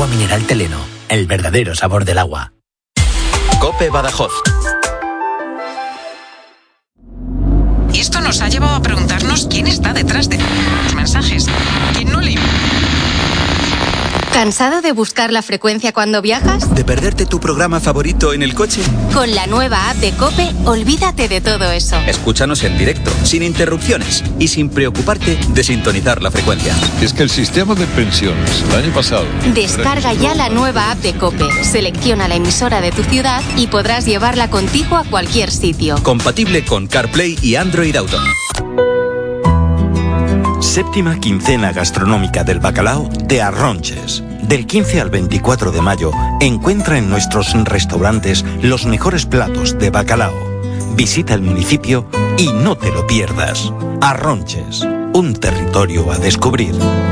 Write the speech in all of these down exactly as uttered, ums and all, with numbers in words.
Agua mineral Teleno, el verdadero sabor del agua. COPE Badajoz. Y esto nos ha llevado a preguntarnos quién está detrás de los mensajes. ¿Quién no le... ¿Cansado de buscar la frecuencia cuando viajas? ¿De perderte tu programa favorito en el coche? Con la nueva app de COPE, olvídate de todo eso. Escúchanos en directo, sin interrupciones y sin preocuparte de sintonizar la frecuencia. Es que el sistema de pensiones el año pasado... Descarga ya la nueva app de COPE, selecciona la emisora de tu ciudad y podrás llevarla contigo a cualquier sitio. Compatible con CarPlay y Android Auto. Séptima quincena gastronómica del bacalao de Arronches. Del quince al veinticuatro de mayo, encuentra en nuestros restaurantes los mejores platos de bacalao. Visita el municipio y no te lo pierdas. Arronches, un territorio a descubrir.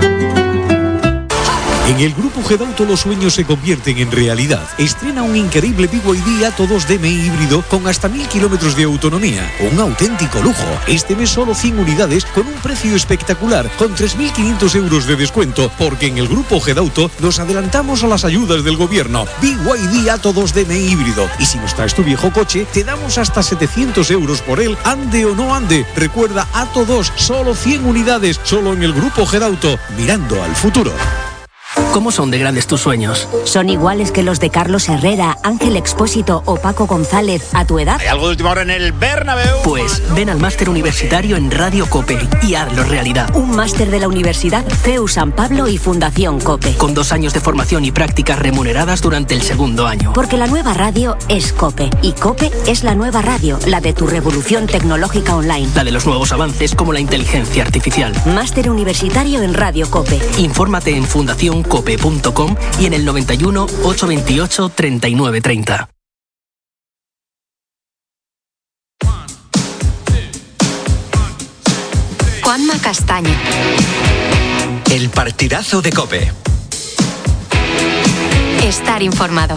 En el Grupo Gedauto los sueños se convierten en realidad. Estrena un increíble B Y D Atto dos D M I híbrido con hasta mil kilómetros de autonomía. Un auténtico lujo. Este mes solo cien unidades con un precio espectacular, con tres mil quinientos euros de descuento, porque en el Grupo Gedauto nos adelantamos a las ayudas del gobierno. B Y D Atto dos D M I híbrido. Y si nos traes tu viejo coche, te damos hasta setecientos euros por él, ande o no ande. Recuerda, Atto dos, solo cien unidades, solo en el Grupo Gedauto, mirando al futuro. ¿Cómo son de grandes tus sueños? ¿Son iguales que los de Carlos Herrera, Ángel Expósito o Paco González a tu edad? ¿Hay algo de última hora en el Bernabéu? Pues ven al máster universitario en Radio COPE y hazlo realidad. Un máster de la Universidad C E U San Pablo y Fundación COPE. Con dos años de formación y prácticas remuneradas durante el segundo año. Porque la nueva radio es COPE y COPE es la nueva radio, la de tu revolución tecnológica online. La de los nuevos avances como la inteligencia artificial. Máster universitario en Radio COPE. Infórmate en fundación cope punto com y en el noventa y uno, ochocientos veintiocho, treinta y nueve treinta. Juanma Castaño. El partidazo de COPE. Estar informado.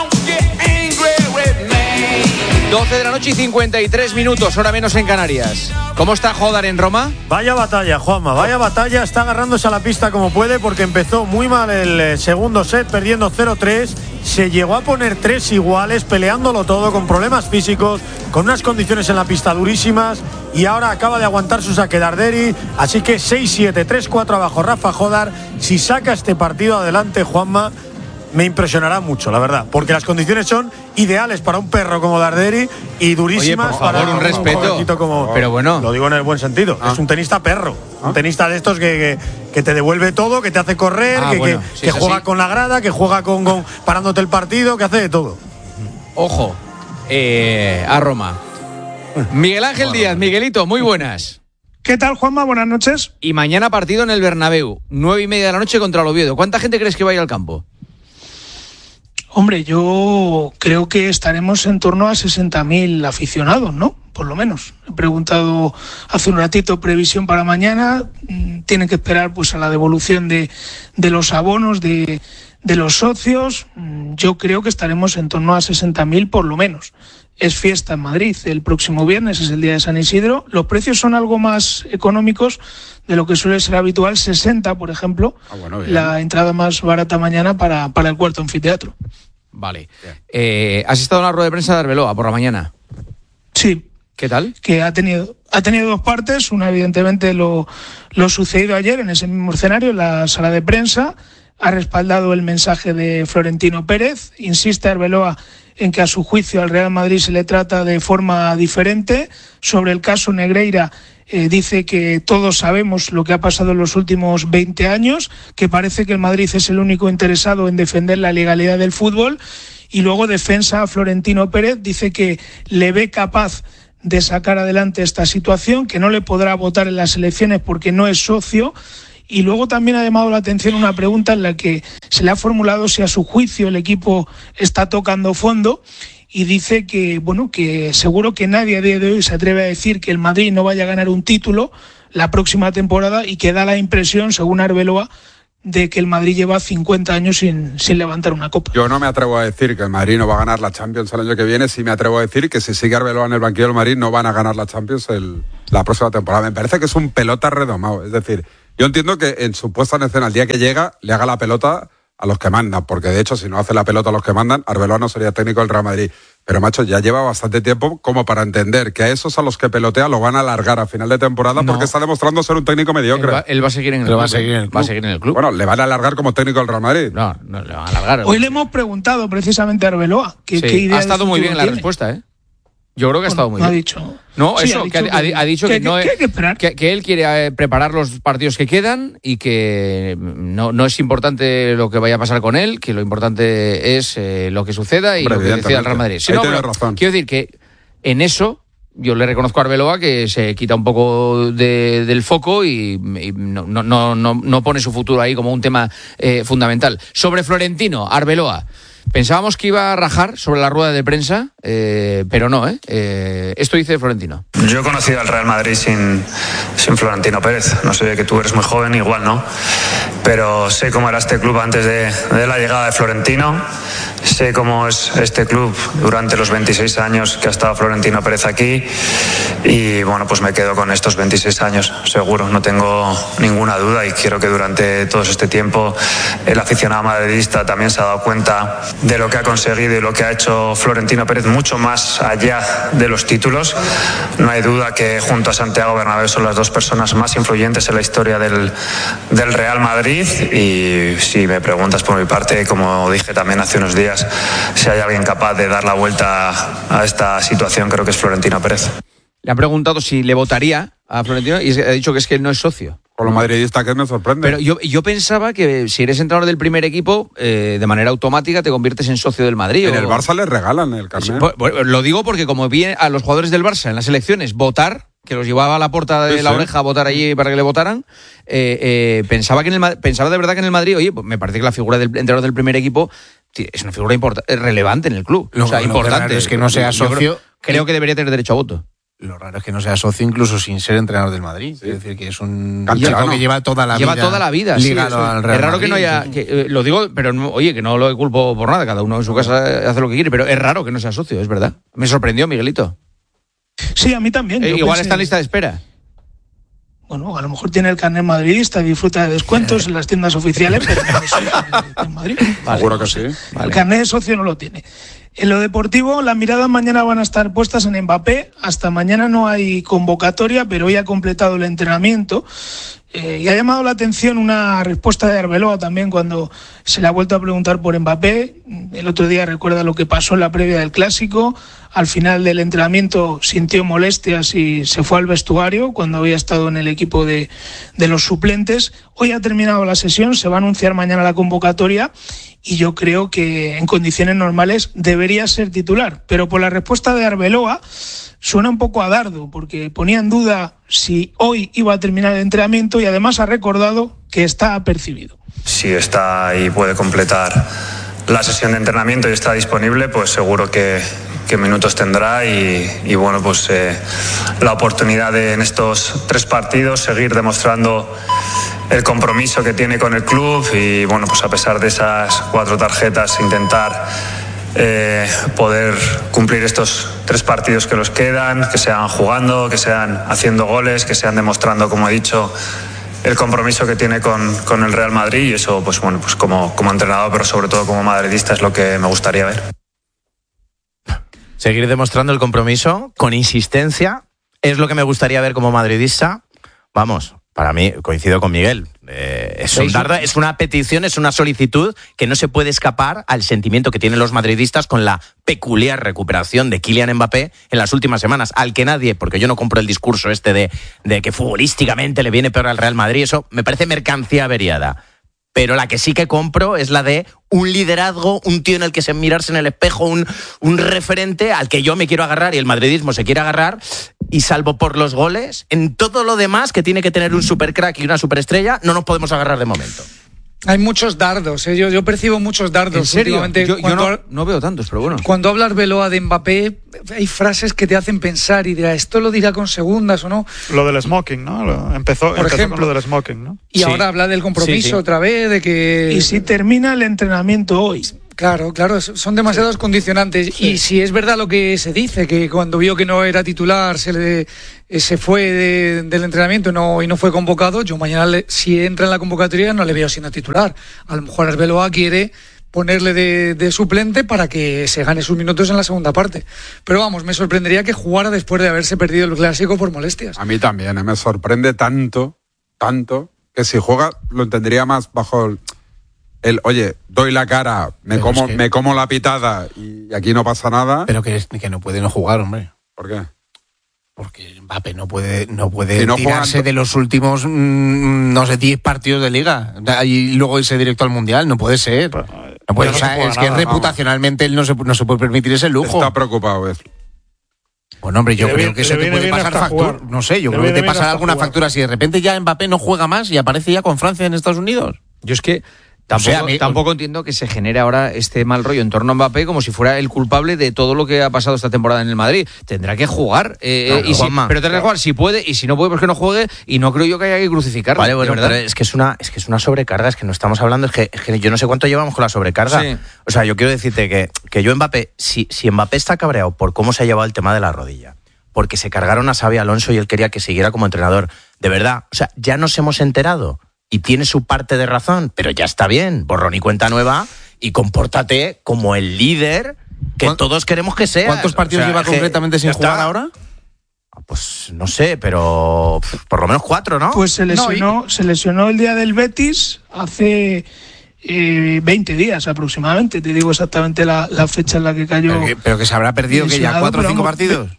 doce de la noche y cincuenta y tres minutos, hora menos en Canarias. ¿Cómo está Jodar en Roma? Vaya batalla, Juanma, vaya batalla. Está agarrándose a la pista como puede porque empezó muy mal el segundo set, perdiendo cero tres. Se llegó a poner tres iguales, peleándolo todo, con problemas físicos, con unas condiciones en la pista durísimas. Y ahora acaba de aguantar su saque Darderi. Así que seis siete, tres cuatro abajo Rafa Jodar. Si saca este partido adelante, Juanma, me impresionará mucho, la verdad, porque las condiciones son ideales para un perro como Darderi y durísimas. Oye, por favor, para un respeto. Un como, pero bueno, lo digo en el buen sentido. Ah. Es un tenista perro, ah. un tenista de estos que, que, que te devuelve todo, que te hace correr, ah, que, bueno, que, sí, que juega sí. con la grada, que juega con, con parándote el partido, que hace de todo. Ojo, eh, a Roma. Miguel Ángel bueno, Díaz, Miguelito, muy buenas. ¿Qué tal, Juanma? Buenas noches. Y mañana partido en el Bernabéu, nueve y media de la noche contra el Oviedo. ¿Cuánta gente crees que va a ir al campo? Hombre, yo creo que estaremos en torno a sesenta mil aficionados, ¿no? Por lo menos. He preguntado hace un ratito previsión para mañana. Tienen que esperar pues a la devolución de, de los abonos de, de los socios. Yo creo que estaremos en torno a sesenta mil por lo menos. Es fiesta en Madrid el próximo viernes, es el día de San Isidro. Los precios son algo más económicos de lo que suele ser habitual, sesenta, por ejemplo, ah, bueno, la entrada más barata mañana para, para el cuarto anfiteatro. Vale. Eh, ¿Has estado en la rueda de prensa de Arbeloa por la mañana? Sí. ¿Qué tal? Que ha tenido, ha tenido dos partes. Una, evidentemente, lo, lo sucedido ayer en ese mismo escenario, en la sala de prensa. Ha respaldado el mensaje de Florentino Pérez. Insiste Arbeloa en que a su juicio al Real Madrid se le trata de forma diferente. Sobre el caso Negreira, eh, dice que todos sabemos lo que ha pasado en los últimos veinte años, que parece que el Madrid es el único interesado en defender la legalidad del fútbol. Y luego defensa a Florentino Pérez, dice que le ve capaz de sacar adelante esta situación, que no le podrá votar en las elecciones porque no es socio. Y luego también ha llamado la atención una pregunta en la que se le ha formulado si a su juicio el equipo está tocando fondo, y dice que, bueno, que seguro que nadie a día de hoy se atreve a decir que el Madrid no vaya a ganar un título la próxima temporada, y que da la impresión, según Arbeloa, de que el Madrid lleva cincuenta años sin, sin levantar una copa. Yo no me atrevo a decir que el Madrid no va a ganar la Champions el año que viene. Sí me atrevo a decir que si sigue Arbeloa en el banquillo del Madrid no van a ganar la Champions el, la próxima temporada. Me parece que es un pelota redomado. Es decir, yo entiendo que en su puesta en escena, el día que llega, le haga la pelota a los que mandan, porque de hecho si no hace la pelota a los que mandan, Arbeloa no sería técnico del Real Madrid. Pero macho, ya lleva bastante tiempo como para entender que a esos a los que pelotea lo van a alargar a final de temporada no. porque está demostrando ser un técnico mediocre. Él va, él va a seguir en el club. Va a seguir en el club. Va a seguir en el club. Bueno, le van a alargar como técnico del Real Madrid. No, no le van a alargar. Hoy le hemos preguntado precisamente a Arbeloa qué, sí, qué idea ha estado muy bien la tiene. respuesta, ¿eh? Yo creo que ha estado muy no bien. Ha dicho, no, sí, eso, ha dicho que, que ha, ha dicho que, que, no que, es, que, que, que, que él quiere eh, preparar los partidos que quedan y que no, no es importante lo que vaya a pasar con él, que lo importante es eh, lo que suceda y Hombre, lo que decida el Real Madrid. Si Ahí no, tiene pero, razón. Quiero decir que en eso yo le reconozco a Arbeloa que se quita un poco de, del foco y, y no, no, no, no pone su futuro ahí como un tema eh, fundamental. Sobre Florentino, Arbeloa. Pensábamos que iba a rajar sobre la rueda de prensa, eh, pero no, ¿eh? eh. Esto dice Florentino. Yo he conocido al Real Madrid sin, sin Florentino Pérez. No sé, que tú eres muy joven, igual no. Pero sé cómo era este club antes de, de la llegada de Florentino. Sé cómo es este club durante los veintiséis años que ha estado Florentino Pérez aquí. Y bueno, pues me quedo con estos veintiséis años, seguro. No tengo ninguna duda y quiero que durante todo este tiempo el aficionado madridista también se ha dado cuenta de lo que ha conseguido y lo que ha hecho Florentino Pérez, mucho más allá de los títulos. No hay duda que junto a Santiago Bernabéu son las dos personas más influyentes en la historia del, del Real Madrid. Y si me preguntas por mi parte, como dije también hace unos días, si hay alguien capaz de dar la vuelta a esta situación, creo que es Florentino Pérez. Le han preguntado si le votaría a Florentino y ha dicho que es que él no es socio. Por lo madridista que me sorprende. Pero yo, yo pensaba que si eres entrenador del primer equipo, eh, de manera automática te conviertes en socio del Madrid. En o... el Barça les regalan el carnet. Sí, pues, lo digo porque como vi a los jugadores del Barça en las elecciones votar, que los llevaba a la puerta de sí, la sí. oreja a votar allí para que le votaran, eh, eh, pensaba que en el pensaba de verdad que en el Madrid, oye, pues me parece que la figura del entrenador del primer equipo es una figura importante, relevante en el club. Lo, o sea, lo importante. Que es que no sea socio. Creo, creo que debería tener derecho a voto. Lo raro es que no sea socio incluso sin ser entrenador del Madrid. Sí. Es decir, que es un chico que lleva toda la lleva vida. Lleva toda la vida, ligado sí, al Real Es raro Madrid, que no haya... Que, eh, lo digo, pero no, oye, que no lo culpo por nada. Cada uno en su casa hace lo que quiere, pero es raro que no sea socio, es verdad. Me sorprendió, Miguelito. Sí, a mí también. Eh, igual pensé... está en lista de espera. Bueno, a lo mejor tiene el carnet madridista y disfruta de descuentos en las tiendas oficiales, pero no es socio en Madrid. Vale, Seguro que sí. Vale. El carnet de socio no lo tiene. En lo deportivo, las miradas mañana van a estar puestas en Mbappé. Hasta mañana no hay convocatoria, pero hoy ha completado el entrenamiento. Eh, y ha llamado la atención una respuesta de Arbeloa también cuando se le ha vuelto a preguntar por Mbappé. El otro día recuerda lo que pasó en la previa del Clásico. Al final del entrenamiento sintió molestias y se fue al vestuario cuando había estado en el equipo de, de los suplentes. Hoy ha terminado la sesión, se va a anunciar mañana la convocatoria y yo creo que en condiciones normales debería ser titular. Pero por la respuesta de Arbeloa suena un poco a dardo, porque ponía en duda si hoy iba a terminar el entrenamiento y además ha recordado que está apercibido. Si está y puede completar la sesión de entrenamiento y está disponible, pues seguro que, que minutos tendrá y, y bueno, pues eh, la oportunidad de en estos tres partidos seguir demostrando el compromiso que tiene con el club y bueno, pues a pesar de esas cuatro tarjetas intentar Eh, poder cumplir estos tres partidos que nos quedan, que sean jugando, que sean haciendo goles, que sean demostrando, como he dicho, el compromiso que tiene con, con el Real Madrid y eso, pues bueno, pues como, como entrenador, pero sobre todo como madridista es lo que me gustaría ver. Seguir demostrando el compromiso con insistencia es lo que me gustaría ver como madridista. Vamos, para mí, coincido con Miguel. Eh, es, un dardo, es una petición, es una solicitud que no se puede escapar al sentimiento que tienen los madridistas con la peculiar recuperación de Kylian Mbappé en las últimas semanas, al que nadie, porque yo no compro el discurso este de, de que futbolísticamente le viene peor al Real Madrid, eso me parece mercancía averiada. Pero la que sí que compro es la de un liderazgo, un tío en el que se mirarse en el espejo, un, un referente al que yo me quiero agarrar y el madridismo se quiere agarrar. Y salvo por los goles, en todo lo demás que tiene que tener un supercrack y una superestrella, no nos podemos agarrar de momento. Hay muchos dardos, ¿eh? yo, yo percibo muchos dardos. ¿En serio? Últimamente. Yo, yo no, no veo tantos, pero bueno. Cuando habla Arbeloa de Mbappé, hay frases que te hacen pensar y dirá, ¿esto lo dirá con segundas o no? Lo del smoking, ¿no? Lo, empezó, Por empezó ejemplo, con lo del smoking, ¿no? Y sí. ahora habla del compromiso sí, sí. otra vez, de que... Y si termina el entrenamiento hoy... Claro, claro, son demasiados sí. condicionantes. Sí. Y si es verdad lo que se dice, que cuando vio que no era titular se le eh, se fue de, del entrenamiento no, y no fue convocado, yo mañana, le, si entra en la convocatoria, no le veo siendo titular. A lo mejor Arbeloa quiere ponerle de, de suplente para que se gane sus minutos en la segunda parte. Pero vamos, me sorprendería que jugara después de haberse perdido el Clásico por molestias. A mí también, ¿eh? Me sorprende tanto, tanto, que si juega lo entendería más bajo el, el oye, doy la cara, me como, es que... me como la pitada y aquí no pasa nada. Pero que, que no puede no jugar, hombre. ¿Por qué? Porque Mbappé no puede, no puede si no tirarse juegan... de los últimos, mmm, no sé, diez partidos de Liga y luego irse directo al Mundial. No puede ser. No puede, no o sea, es nada, que reputacionalmente él no se, no se puede permitir ese lujo. Está preocupado, es. Bueno, hombre, yo le creo viene, que se te puede pasar factura. No sé, yo le creo que te pasará alguna jugar. factura si de repente ya Mbappé no juega más y aparece ya con Francia en Estados Unidos. Yo es que tampoco, o sea, mí, tampoco entiendo que se genere ahora este mal rollo en torno a Mbappé como si fuera el culpable de todo lo que ha pasado esta temporada en el Madrid. Tendrá que jugar, eh, claro, y si, pero tendrá que jugar si puede, y si no puede, pues que no juegue, y no creo yo que haya que crucificarlo. Vale, bueno, pero es que es una es que es una sobrecarga, es que no estamos hablando, es que, es que yo no sé cuánto llevamos con la sobrecarga. Sí. O sea, yo quiero decirte que, que yo Mbappé, si, si Mbappé está cabreado por cómo se ha llevado el tema de la rodilla, porque se cargaron a Xabi Alonso y él quería que siguiera como entrenador, de verdad, o sea, ya nos hemos enterado. Y tiene su parte de razón, pero ya está bien, borrón y cuenta nueva, y compórtate como el líder que todos queremos que sea. ¿Cuántos partidos o sea, lleva concretamente sin jugar ahora? Pues no sé, pero por lo menos cuatro, ¿no? Pues se lesionó, no, y... se lesionó el día del Betis hace eh, veinte días aproximadamente, te digo exactamente la, la fecha en la que cayó. Pero que, pero que se habrá perdido que ya cuatro o cinco partidos.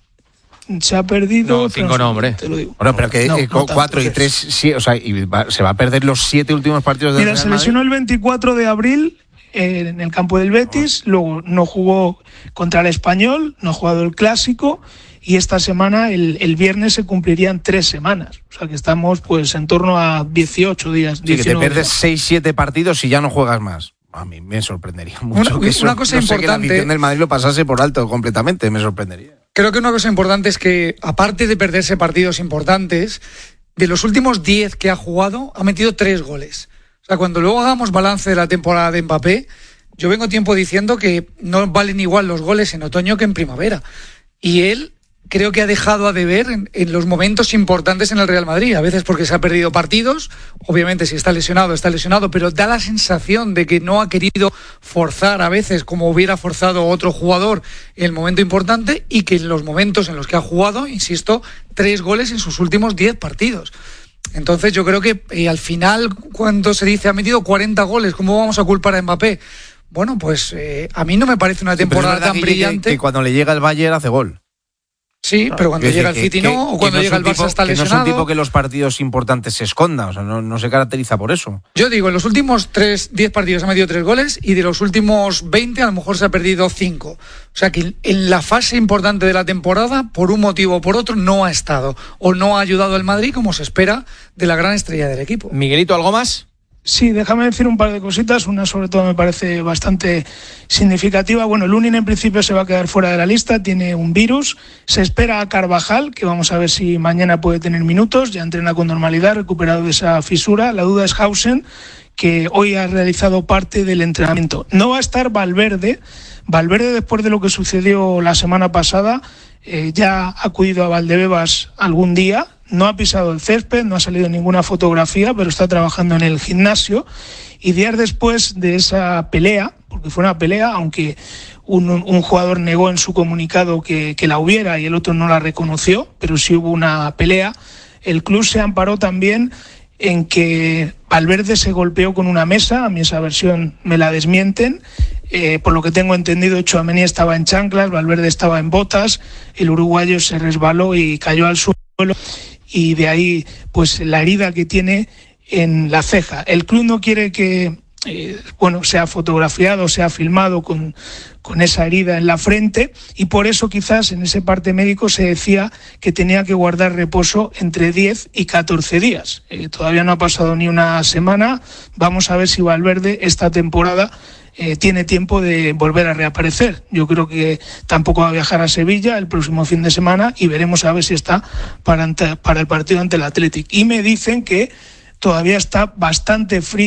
Se ha perdido. No, cinco no, hombre. Te lo digo. Bueno, pero que no, eh, no cuatro y tres, sí, o sea, y va, se va a perder los siete últimos partidos del Mira, Real se Madrid. lesionó el veinticuatro de abril eh, en el campo del Betis, oh. luego no jugó contra el Español, no ha jugado el Clásico, y esta semana, el, el viernes, se cumplirían tres semanas. O sea, que estamos pues en torno a dieciocho días. Sí, que te pierdes seis, siete partidos y ya no juegas más. A mí me sorprendería mucho una, que eso, una cosa no sé, importante, que la afición del Madrid lo pasase por alto completamente, me sorprendería. Creo que una cosa importante es que, aparte de perderse partidos importantes, de los últimos diez que ha jugado, ha metido tres goles. O sea, cuando luego hagamos balance de la temporada de Mbappé, yo vengo tiempo diciendo que no valen igual los goles en otoño que en primavera. Y él creo que ha dejado a deber en, en los momentos importantes en el Real Madrid, a veces porque se ha perdido partidos, obviamente si está lesionado, está lesionado, pero da la sensación de que no ha querido forzar a veces como hubiera forzado otro jugador en el momento importante, y que en los momentos en los que ha jugado, insisto, tres goles en sus últimos diez partidos. Entonces yo creo que eh, al final, cuando se dice ha metido cuarenta goles, ¿cómo vamos a culpar a Mbappé? Bueno, pues eh, a mí no me parece una temporada sí, tan que brillante. Que, que cuando le llega el Bayern hace gol. Sí, claro, pero cuando llega el City no, que, o cuando no llega el Barça tipo, está lesionado. Que no es un tipo que los partidos importantes se esconda, o sea, no, no se caracteriza por eso. Yo digo, en los últimos tres, diez partidos ha metido tres goles, y de los últimos veinte a lo mejor se ha perdido cinco. O sea que en la fase importante de la temporada, por un motivo o por otro, no ha estado, o no ha ayudado al Madrid como se espera de la gran estrella del equipo. Miguelito, ¿algo más? Sí, déjame decir un par de cositas. Una sobre todo me parece bastante significativa. Bueno, Lunin en principio se va a quedar fuera de la lista, tiene un virus. Se espera a Carvajal, que vamos a ver si mañana puede tener minutos, ya entrena con normalidad, recuperado de esa fisura. La duda es Hausen, que hoy ha realizado parte del entrenamiento. No va a estar Valverde. Valverde, después de lo que sucedió la semana pasada, eh, ya ha acudido a Valdebebas algún día. No ha pisado el césped, no ha salido ninguna fotografía, pero está trabajando en el gimnasio. Y días después de esa pelea, porque fue una pelea, aunque un, un jugador negó en su comunicado que, que la hubiera y el otro no la reconoció, pero sí hubo una pelea, el club se amparó también en que Valverde se golpeó con una mesa. A mí esa versión me la desmienten. Eh, por lo que tengo entendido, Tchouaméni estaba en chanclas, Valverde estaba en botas, el uruguayo se resbaló y cayó al suelo, y de ahí pues la herida que tiene en la ceja. El club no quiere que eh, bueno, sea fotografiado, sea filmado con, con esa herida en la frente, y por eso quizás en ese parte médico se decía que tenía que guardar reposo entre diez y catorce días. Eh, todavía no ha pasado ni una semana. Vamos a ver si Valverde esta temporada Eh, tiene tiempo de volver a reaparecer. Yo creo que tampoco va a viajar a Sevilla el próximo fin de semana, y veremos a ver si está para, ante, para el partido ante el Athletic. Y me dicen que todavía está bastante fría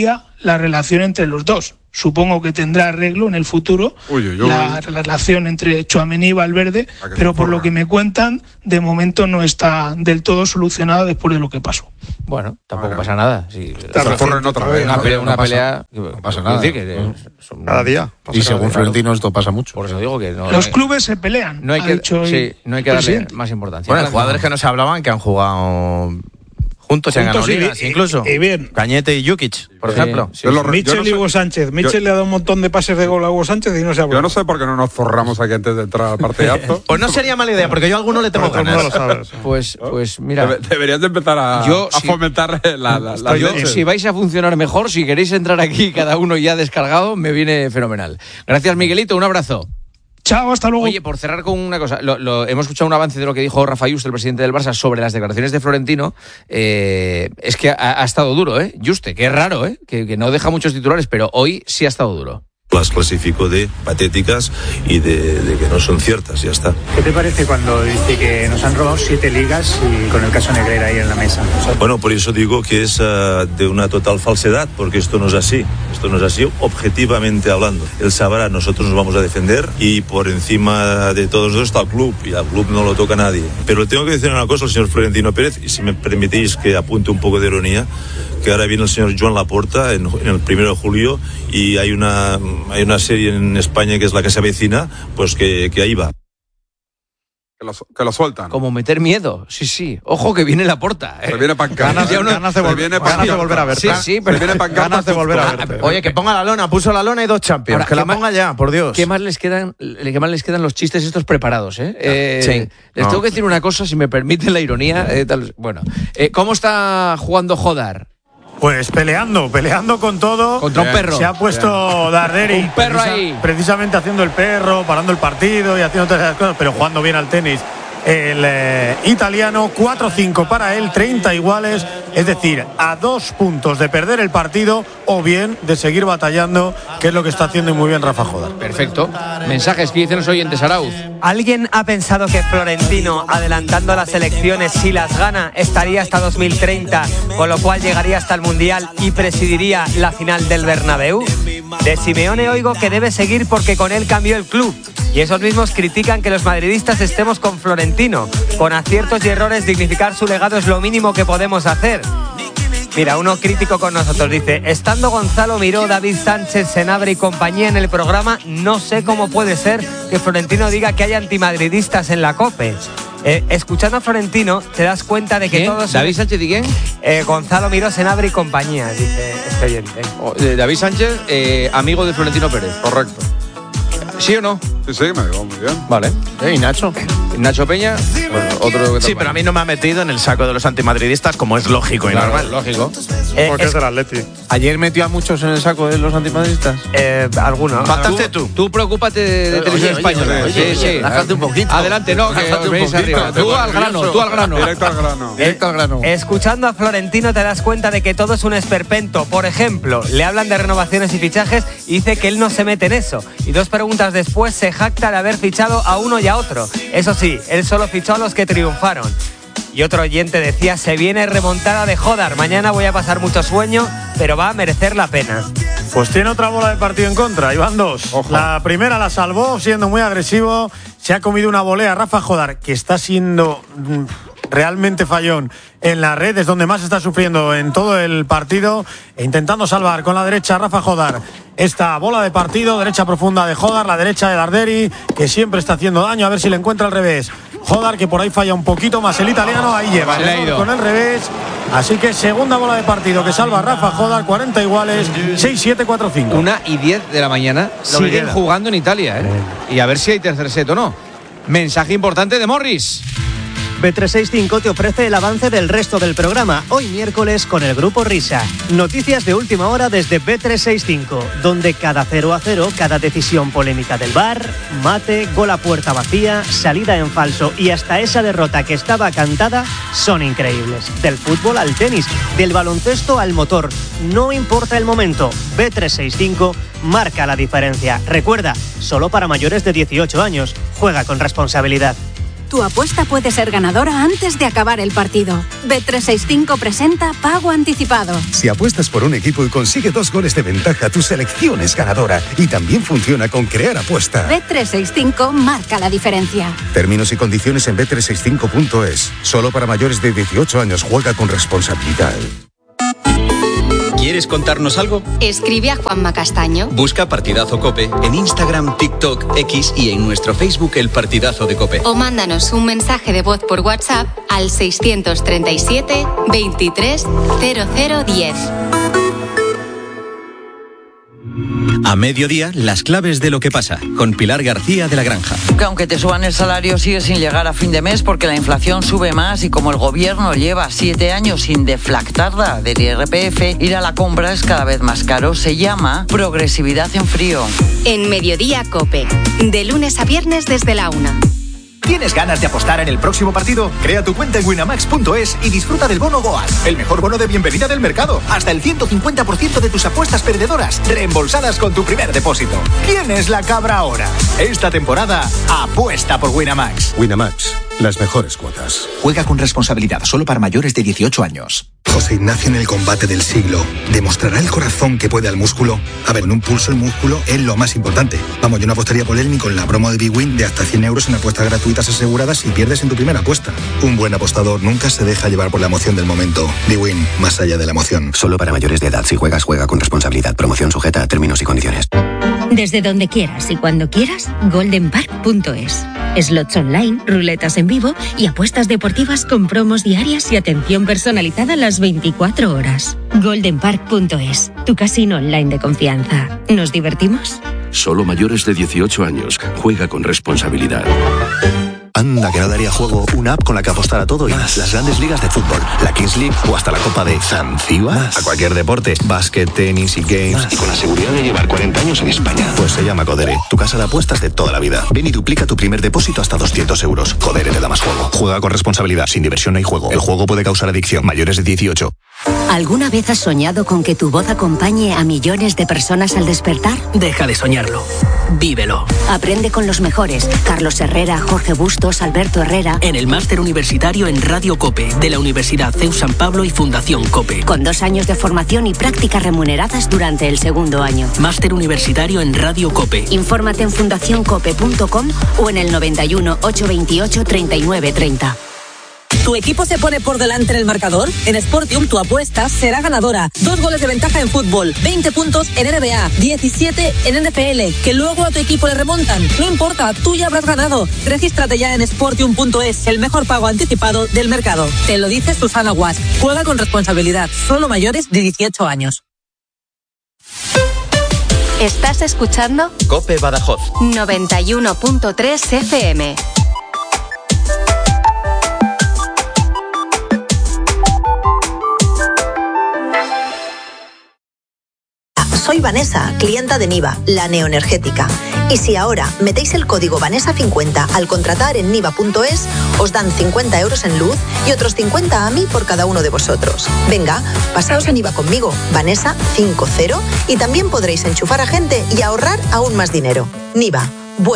la relación entre los dos. Supongo que tendrá arreglo en el futuro uy, uy, uy. La, la relación entre Tchouaméni y Valverde, pero por lo que me cuentan, de momento no está del todo solucionado después de lo que pasó. Bueno, tampoco bueno. pasa nada. Sí, claro, corren otra vez. Una pelea, una no pelea pasa, no pasa nada. Decir que no. son, cada día. Y según claro. Florentino esto pasa mucho. Por eso digo que no. Los no hay, clubes se pelean. No hay que, sí, no hay que darle presidente. más importancia. Bueno, hay jugadores que no se hablaban que han jugado juntos, en ganado ligas, incluso. Y bien. Cañete y Jukic, por sí, ejemplo. Sí, sí. Michel no y Hugo Sánchez. Michel yo, le ha dado un montón de pases de gol a Hugo Sánchez y no se ha hablado. Yo no sé por qué no nos zorramos aquí antes de entrar al partidazo. Pues no sería mala idea, porque yo a alguno le tengo ganas. No lo sabes. Pues, pues mira. Debe, deberías de empezar a, yo, a si, fomentar la, la, la yo, si vais a funcionar mejor, si queréis entrar aquí cada uno ya descargado, me viene fenomenal. Gracias, Miguelito. Un abrazo. Chao, hasta luego. Oye, por cerrar con una cosa, lo, lo, hemos escuchado un avance de lo que dijo Rafa Yuste, el presidente del Barça, sobre las declaraciones de Florentino. Eh, es que ha, ha estado duro, ¿eh? Yuste, que es raro, ¿eh? Que, que no deja muchos titulares, pero hoy sí ha estado duro. Las clasifico de patéticas y de, de que no son ciertas, ya está. ¿Qué te parece cuando dice que nos han robado siete ligas y con el caso Negreira ahí en la mesa? Bueno, por eso digo que es uh, de una total falsedad, porque esto no es así. Esto no es así, objetivamente hablando. Él sabrá, nosotros nos vamos a defender y por encima de todos nosotros está el club, y al club no lo toca nadie. Pero tengo que decir una cosa al señor Florentino Pérez, y si me permitís que apunte un poco de ironía, que ahora viene el señor Joan Laporta en, en el primero de julio y hay una, hay una serie en España que es La que se avecina, pues que, que ahí va. Que lo, que lo sueltan. Como meter miedo, sí, sí. Ojo que viene Laporta. Se viene pancarta. Ganas, uno, ganas, de, vol- viene ganas de volver a verte. Sí, sí, pero se viene pancarta. Ganas de volver a verte. Oye, que ponga la lona, puso la lona y dos Champions. Ahora, que la ponga ya, por Dios. ¿Qué más les quedan, qué más les quedan los chistes estos preparados, eh? eh sí. Les no. tengo que decir una cosa, si me permiten la ironía. Eh, tal, bueno, eh, ¿cómo está jugando Jodar? Pues peleando, peleando con todo. Contra un perro. Se ha puesto Darderi. Un perro precisa, ahí. Precisamente haciendo el perro, parando el partido y haciendo todas esas cosas, pero jugando bien al tenis. El eh, italiano, cuatro cinco para él, treinta iguales, es decir, a dos puntos de perder el partido o bien de seguir batallando, que es lo que está haciendo muy bien Rafa Jodar. Perfecto. Mensajes que dicen los oyentes, Arauz. ¿Alguien ha pensado que Florentino, adelantando las elecciones, si las gana, estaría hasta dos mil treinta, con lo cual llegaría hasta el Mundial y presidiría la final del Bernabéu? De Simeone oigo que debe seguir porque con él cambió el club. Y esos mismos critican que los madridistas estemos con Florentino. Con aciertos y errores, dignificar su legado es lo mínimo que podemos hacer. Mira, uno crítico con nosotros dice: estando Gonzalo Miró, David Sánchez, Senabre y compañía en el programa, no sé cómo puede ser que Florentino diga que hay antimadridistas en la COPE. Eh, escuchando a Florentino te das cuenta de que ¿Quién? todos... ¿David Sánchez y quién? Eh, Gonzalo Miró, Senabre y compañía, dice este oyente. Oh, eh, David Sánchez, eh, amigo de Florentino Pérez. Correcto. ¿Sí o no? Sí, sí, me digo muy bien. Vale. ¿Y Nacho? Nacho Peña, bueno, otro que sí, pero a mí no me ha metido en el saco de los antimadridistas, como es lógico y claro, normal. Lógico. Eh, Porque es, es del Atleti. ¿Ayer metió a muchos en el saco de los antimadridistas? Eh, algunos. Faltaste tú. Tú preocúpate de, de televisión española. Sí, sí. Bájate un poquito. Adelante, no, que os veis arriba. Tú al grano, tú al grano. Directo al grano. Directo al grano. Escuchando a Florentino te das cuenta de que todo es un esperpento. Por ejemplo, le hablan de renovaciones y fichajes y dice que él no se mete en eso. Y dos preguntas después se jacta de haber fichado a uno y a otro. Eso sí, él solo fichó a los que triunfaron. Y otro oyente decía: se viene remontada de Jodar. Mañana voy a pasar mucho sueño, pero va a merecer la pena. Pues tiene otra bola de partido en contra, y van dos. Ojo. La primera la salvó siendo muy agresivo. Se ha comido una volea Rafa Jodar, que está siendo mmm, realmente fallón en la red, es donde más está sufriendo en todo el partido, e intentando salvar con la derecha Rafa Jodar esta bola de partido, derecha profunda de Jodar, la derecha de Darderi, que siempre está haciendo daño, a ver si le encuentra al revés. Jodar, que por ahí falla un poquito más el italiano, ahí lleva el con el revés. Así que segunda bola de partido que salva Rafa Jodar, cuarenta iguales, seis siete cuatro cinco. Una y diez de la mañana siguen jugando en Italia, ¿eh? Y a ver si hay tercer set o no. Mensaje importante de Morris. B trescientos sesenta y cinco te ofrece el avance del resto del programa, hoy miércoles con el Grupo Risa. Noticias de última hora desde B trescientos sesenta y cinco, donde cada cero a cero, cada decisión polémica del V A R, mate, gol a puerta vacía, salida en falso y hasta esa derrota que estaba cantada, son increíbles. Del fútbol al tenis, del baloncesto al motor, no importa el momento, B trescientos sesenta y cinco marca la diferencia. Recuerda, solo para mayores de dieciocho años, juega con responsabilidad. Tu apuesta puede ser ganadora antes de acabar el partido. Bet trescientos sesenta y cinco presenta Pago Anticipado. Si apuestas por un equipo y consigue dos goles de ventaja, tu selección es ganadora. Y también funciona con Crear Apuesta. Bet trescientos sesenta y cinco marca la diferencia. Términos y condiciones en bet trescientos sesenta y cinco punto es. Solo para mayores de dieciocho años. Juega con responsabilidad. ¿Quieres contarnos algo? Escribe a Juanma Castaño. Busca Partidazo Cope en Instagram, TikTok, X y en nuestro Facebook El Partidazo de Cope. O mándanos un mensaje de voz por WhatsApp al seiscientos treinta y siete, veintitrés, cero cero diez. A mediodía, las claves de lo que pasa, con Pilar García de la Granja. Que aunque te suban el salario, sigue sin llegar a fin de mes porque la inflación sube más y como el gobierno lleva siete años sin deflactarla del I R P F, ir a la compra es cada vez más caro. Se llama progresividad en frío. En Mediodía Cope, de lunes a viernes desde la una. ¿Tienes ganas de apostar en el próximo partido? Crea tu cuenta en winamax punto es y disfruta del bono Goas, el mejor bono de bienvenida del mercado. Hasta el ciento cincuenta por ciento de tus apuestas perdedoras reembolsadas con tu primer depósito. ¿Quién es la cabra ahora? Esta temporada, apuesta por Winamax. Winamax, las mejores cuotas. Juega con responsabilidad, solo para mayores de dieciocho años. José Ignacio en el combate del siglo. ¿Demostrará el corazón que puede al músculo? A ver, en un pulso el músculo es lo más importante. Vamos, yo no apostaría por él ni con la promo de Big Win de hasta cien euros en apuestas gratuitas aseguradas si pierdes en tu primera apuesta. Un buen apostador nunca se deja llevar por la emoción del momento. Big Win, más allá de la emoción. Solo para mayores de edad. Si juegas, juega con responsabilidad. Promoción sujeta a términos y condiciones. Desde donde quieras y cuando quieras, golden park punto es. Slots online, ruletas en vivo y apuestas deportivas con promos diarias y atención personalizada las veinticuatro horas. golden park punto es, tu casino online de confianza. ¿Nos divertimos? Solo mayores de dieciocho años. Juega con responsabilidad. Anda, que no daría juego una app con la que apostar a todo y más. Las grandes ligas de fútbol, la Kings League o hasta la Copa de Zanzíbar. A cualquier deporte, básquet, tenis y games. Más. Y con la seguridad de llevar cuarenta años en España. Pues se llama Codere, tu casa de apuestas de toda la vida. Ven y duplica tu primer depósito hasta doscientos euros. Codere te da más juego. Juega con responsabilidad, sin diversión no hay juego. El juego puede causar adicción. Mayores de dieciocho. ¿Alguna vez has soñado con que tu voz acompañe a millones de personas al despertar? Deja de soñarlo. Vívelo. Aprende con los mejores. Carlos Herrera, Jorge Bustos, Alberto Herrera. En el máster universitario en Radio COPE de la Universidad C E U San Pablo y Fundación COPE. Con dos años de formación y prácticas remuneradas durante el segundo año. Máster universitario en Radio COPE. Infórmate en fundación cope punto com o en el noventa y uno, ochocientos veintiocho, treinta y nueve treinta. ¿Tu equipo se pone por delante en el marcador? En Sportium tu apuesta será ganadora. Dos goles de ventaja en fútbol, veinte puntos en N B A, diecisiete en N F L, que luego a tu equipo le remontan. No importa, tú ya habrás ganado. Regístrate ya en sportium punto es, el mejor pago anticipado del mercado. Te lo dice Susana Guas. Juega con responsabilidad, solo mayores de dieciocho años. ¿Estás escuchando? Cope Badajoz. noventa y uno punto tres F M. Soy Vanessa, clienta de Niva, la neoenergética. Y si ahora metéis el código Vanessa cincuenta al contratar en niva punto es, os dan cincuenta euros en luz y otros cincuenta a mí por cada uno de vosotros. Venga, pasaos a Niva conmigo, Vanessa cincuenta, y también podréis enchufar a gente y ahorrar aún más dinero. Niva,